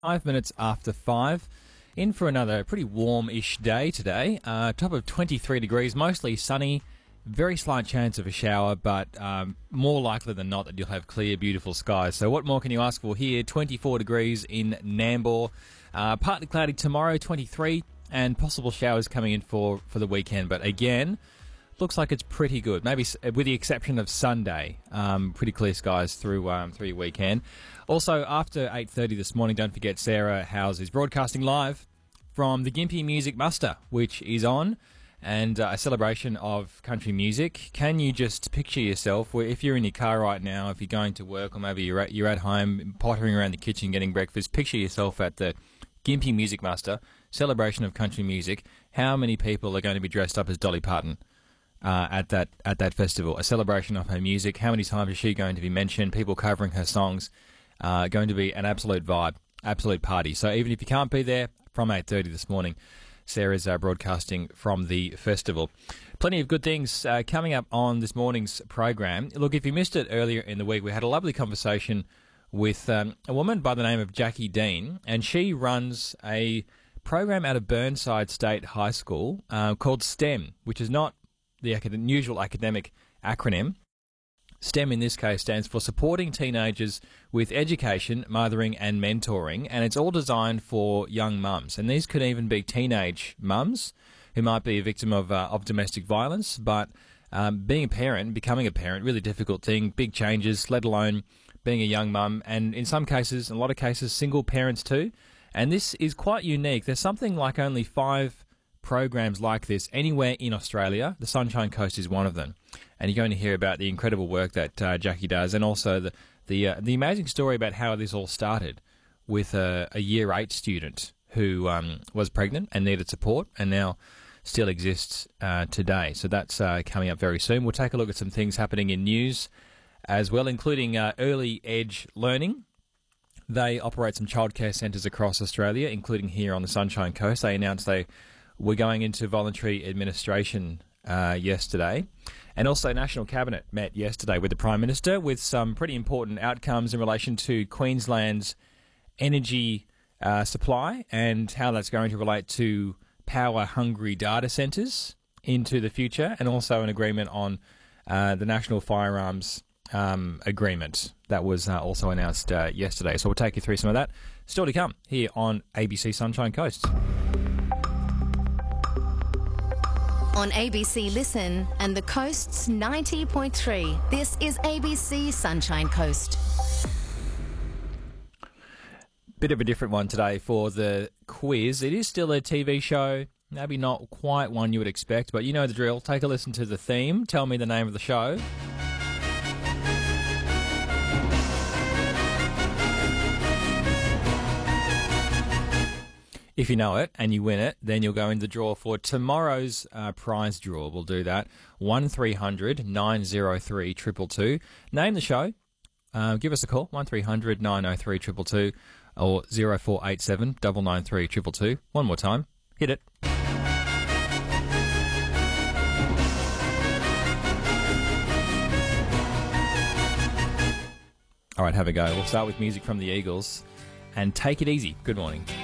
5 minutes after 5. In for another pretty warm-ish day today. Top of 23 degrees, mostly sunny. Very slight chance of a shower, but more likely than not that you'll have clear, beautiful skies. So what more can you ask for here? 24 degrees in Nambour. Partly cloudy tomorrow, 23, and possible showers coming in for the weekend. But again, looks like it's pretty good. Maybe with the exception of Sunday, pretty clear skies through your weekend. Also, after 8:30 this morning, don't forget Sarah Howes is broadcasting live from the Gympie Music Muster, which is on, and a celebration of country music. Can you just picture yourself, if you're in your car right now, if you're going to work, or maybe you're at home pottering around the kitchen getting breakfast, picture yourself at the Gympie Music Muster, celebration of country music. How many people are going to be dressed up as Dolly Parton at that festival? A celebration of her music. How many times is she going to be mentioned? People covering her songs. Going to be an absolute vibe, absolute party. So even if you can't be there, from 8:30 this morning, Sarah's broadcasting from the festival. Plenty of good things coming up on this morning's program. Look, if you missed it earlier in the week, we had a lovely conversation with a woman by the name of Jackie Dean, and she runs a program out of Burnside State High School called STEM, which is not the usual academic acronym. STEM in this case stands for Supporting Teenagers with Education, Mothering and Mentoring, and it's all designed for young mums. And these could even be teenage mums who might be a victim of domestic violence, but being a parent, becoming a parent, really difficult thing, big changes, let alone being a young mum, and in some cases, in a lot of cases, single parents too. And this is quite unique. There's something like only 5 programs like this anywhere in Australia. The Sunshine Coast is one of them, and you're going to hear about the incredible work that Jackie does, and also the amazing story about how this all started with a Year 8 student who was pregnant and needed support, and now still exists today. So that's coming up very soon. We'll take a look at some things happening in news as well, including Early Edge Learning. They operate some childcare centres across Australia, including here on the Sunshine Coast. They announced we're going into voluntary administration yesterday. And also National Cabinet met yesterday with the Prime Minister with some pretty important outcomes in relation to Queensland's energy supply and how that's going to relate to power-hungry data centres into the future, and also an agreement on the National Firearms Agreement that was also announced yesterday. So we'll take you through some of that. Still to come here on ABC Sunshine Coast. On ABC Listen and the Coast's 90.3, this is ABC Sunshine Coast. Bit of a different one today for the quiz. It is still a TV show, maybe not quite one you would expect, but you know the drill. Take a listen to the theme. Tell me the name of the show. If you know it and you win it, then you'll go in the draw for tomorrow's prize draw. We'll do that. 1300 903 222. Name the show. Give us a call. 1300 903 222 or 0487 993 222. One more time. Hit it. All right, have a go. We'll start with music from the Eagles and Take It Easy. Good morning.